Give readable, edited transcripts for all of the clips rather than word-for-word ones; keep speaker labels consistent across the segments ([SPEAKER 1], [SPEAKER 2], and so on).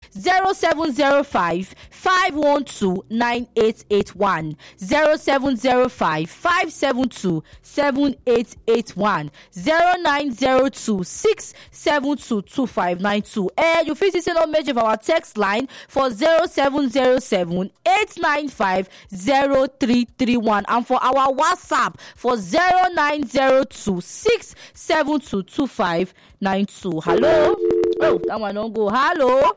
[SPEAKER 1] 0705 512 9881, 0705 572 7881, 0902 672 2592. And you fit send a message of our text line for 0707 895 0331, and for our WhatsApp for 0902 672 2592. Hello. Oh, that one don't go. Hello.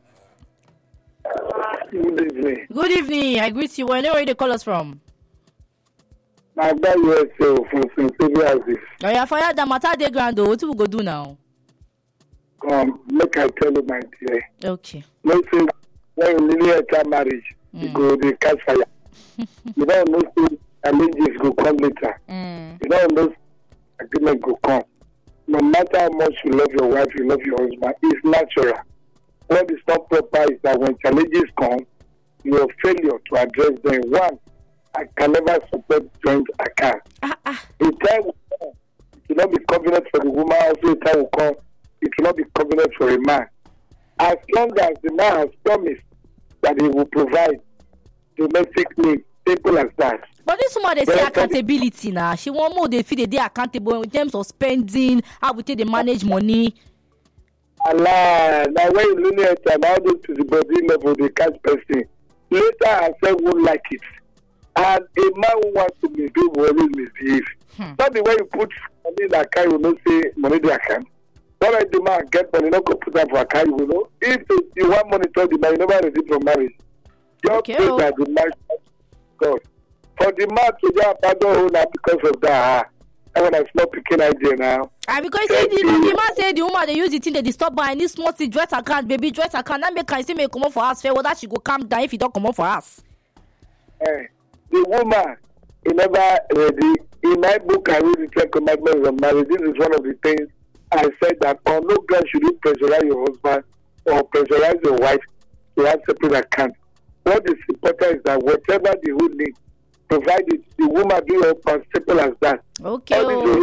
[SPEAKER 2] Good evening.
[SPEAKER 1] Good evening. I greet you. Where they call us from?
[SPEAKER 2] My dad was from St. Houses.
[SPEAKER 1] Oh, yeah, fire the matter de grand. What we go do now?
[SPEAKER 2] Make I tell you, my dear.
[SPEAKER 1] Okay.
[SPEAKER 2] Listen, when you really enter marriage, you go the catch fire. You don't know challenges go come later. You don't know agreement go come. No matter how much you love your wife, you love your husband, it's natural. What is not proper is that when challenges come, your failure to address them. One, I can never support joint account. A time will come, it will not be convenient for the woman. Also, a time will come, it will not be convenient for a man. As long as the man has promised that he will provide domestic needs, simple as that.
[SPEAKER 1] But this woman, they say accountability now. She want more they feel they accountable in terms of spending, how we take they manage money.
[SPEAKER 2] Allah, now when you really enter, now go to the body level, the cash person. Later, I said, won't like it. And a man who wants to misbehave will always misbehave. Not the way you put money in the account, you will not say money in the account. Not like the man get money, not go put that for account, you will know. If you want money to the man, you never ready for marriage. Just pray that the man God. For the man to just abandon her because of that, I want to stop picking idea now.
[SPEAKER 1] And because the man said the woman they use the thing they disturb by any small thing, joint account, baby, joint account. That make her say may come up for us. Fair, whether she go calm down if he don't come up for us.
[SPEAKER 2] The woman, he never ready. In my book, I read the 10 commandments of marriage. This is one of the things I said that on no ground should you pressurize your husband or pressurize your wife to have separate account. What is important is that whatever the woman needs, provided the woman do it as simple as that.
[SPEAKER 1] Okay.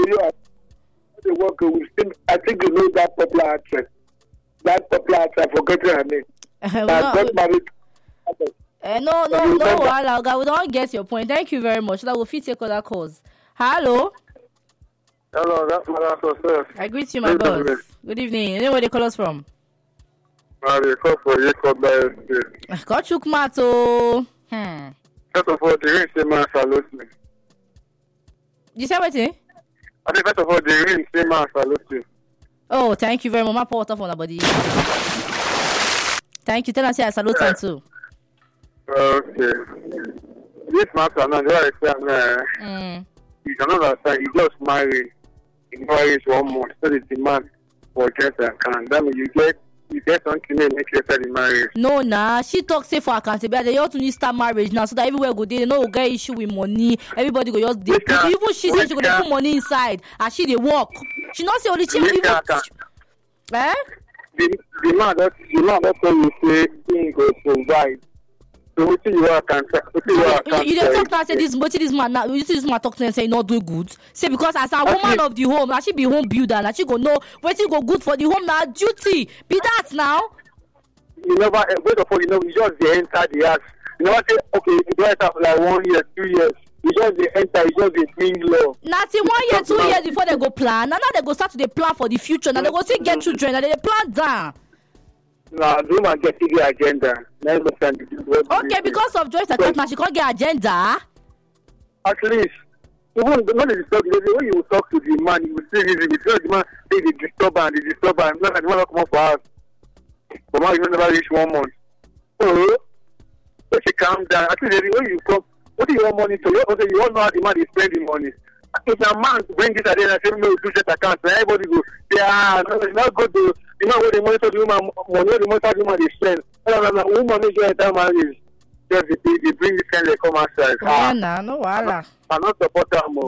[SPEAKER 2] I think you know that popular actress. That popular actress, I forgot her name. Got married.
[SPEAKER 1] No, Wala. We don't get your point. Thank you very much. That will fit take other calls. Hello.
[SPEAKER 2] Hello, that's my answer.
[SPEAKER 1] I greet you, my boss. Good evening. Anywhere they call us from?
[SPEAKER 2] I call for you, call by
[SPEAKER 1] Got you, Mato.
[SPEAKER 2] First of all, the ring say man salute me.
[SPEAKER 1] You say what?
[SPEAKER 2] I think first of all, the ring say man salute you.
[SPEAKER 1] Oh, thank you very much. My power off on the body. Thank you. Tell us I salute you too.
[SPEAKER 2] Okay. This matter now, there is you cannot understand. You just marry. You marry 1 month. So the demand for just account. That means you get something that make you start the marriage.
[SPEAKER 1] No, nah. She talk say for accountability. They ought to need start marriage now, so that everywhere go there. They no get issue with money. Everybody go just dey. Even she said she go dey put money inside, and she dey work. She not say only she even. Eh?
[SPEAKER 2] The man that you say he go provide. So what you are
[SPEAKER 1] you dey talk now say this man now. You see this man talk to say not do good. Say because as a woman of the home, now she be home builder. Now she go know wetin go good for the home. Now duty be that now.
[SPEAKER 2] You never wait for you just dey enter the house. You never say okay, you do it after like 1 year, 2 years. You just dey enter, you just dey bring love.
[SPEAKER 1] Now till 1 year, 2 years before they go plan. Now they go start to dey plan for the future. Now they go still get children. Now they plan down.
[SPEAKER 2] No, the woman get the agenda.
[SPEAKER 1] Okay, because of joint account, now she can't get agenda.
[SPEAKER 2] At least, even when you talk to the man, you will say easy because the man say the disturber, not that the man not come up for us. The man even never reach 1 month. So she calm down. At least when you come, what do you want money to? You all know how the man is spending money. If a man bring this idea and say no, do joint account, then everybody go say no, it's not good to. You know what they monitor the woman, money the monitor the woman they spend. Woman make sure that marriage just they bring this kind of come outside.
[SPEAKER 1] No, wala.
[SPEAKER 2] I'm not support that more.